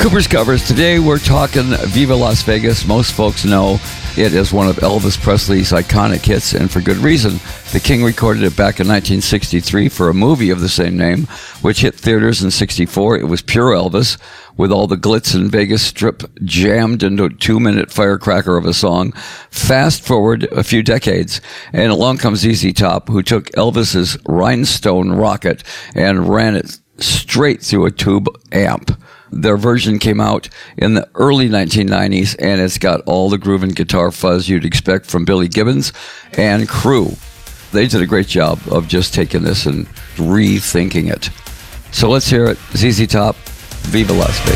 Cooper's Covers. Today we're talking Viva Las Vegas. Most folks know it as one of Elvis Presley's iconic hits, and for good reason. The King recorded it back in 1963 for a movie of the same name, which hit theaters in 64. It was pure Elvis, with all the glitz in Vegas Strip jammed into a 2-minute firecracker of a song. Fast forward a few decades, and along comes ZZ Top, who took Elvis's Rhinestone Rocket and ran it straight through a tube amp. Their version came out in the early 1990s, and it's got all the groove and guitar fuzz you'd expect from Billy Gibbons and crew. They did a great job of just taking this and rethinking it. So let's hear it. ZZ Top, Viva Las Vegas.